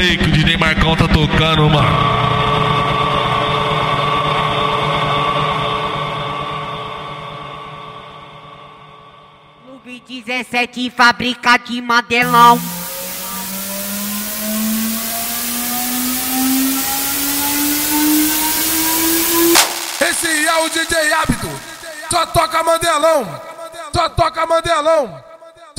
aí que o DJ Marcão tá tocando, mano. Clube 17, fábrica de Mandelão. Esse é o DJ Hábito, só toca Mandelão, só toca Mandelão.